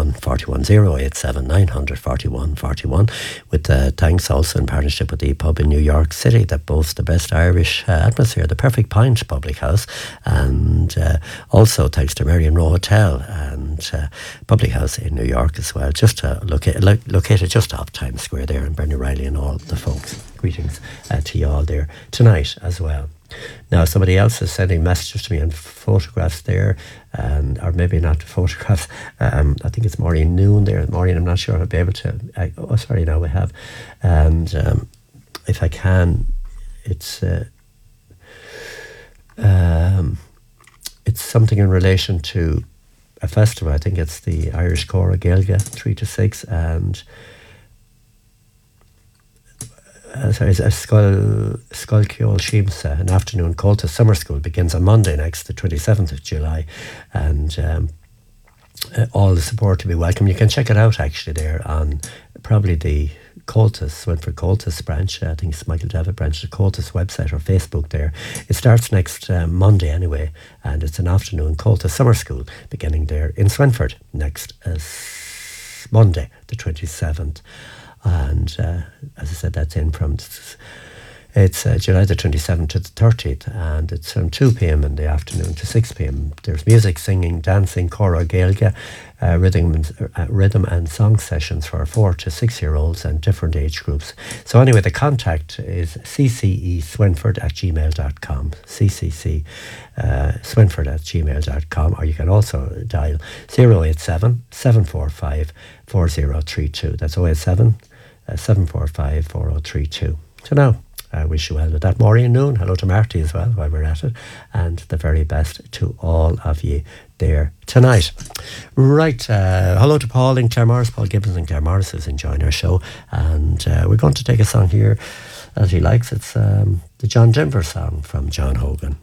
41 41, 087 941 41, with thanks also in partnership with the pub in New York City that boasts the best Irish atmosphere, the Perfect Pint Public House, and also thanks to Marion Row Hotel and Public House in New York as well, just located just off Times Square there, and Bernie Riley and all the folks. Greetings to you all there tonight as well. Now, somebody else is sending messages to me and photographs there, or maybe not photographs. I think it's Maureen Noon there. Maureen, I'm not sure I'll be able to. Sorry, now we have. And if I can, it's something in relation to a festival. I think it's the Irish Cora Gaeilge, 3 to 6, and sorry, Scoil Ceol Shimsa, an afternoon call to summer school, begins on Monday next, the 27th of July, and all the support to be welcome. You can check it out actually there on probably the Coltis, Swinford Coltis branch. I think it's Michael David branch, the Coltis website or Facebook there. It starts next Monday anyway, and it's an afternoon Coltis summer school beginning there in Swinford next Monday, the 27th. And as I said, that's in from, it's July the 27th to the 30th, and it's from 2 p.m. in the afternoon to 6 p.m. There's music, singing, dancing, Cora Gaeilge, rhythm and song sessions for 4 to 6 year olds and different age groups. So anyway, the contact is cceswinford@gmail.com, cccswinford@gmail.com, or you can also dial 087 745 4032. That's 087 745 4032. So now, I wish you well with that. Maureen Noon, hello to Marty as well while we're at it, and the very best to all of you there tonight. Right, hello to Paul in Claremorris, Paul Gibbons in Claremorris, who's enjoying our show, and we're going to take a song here that he likes. It's the John Denver song from John Hogan.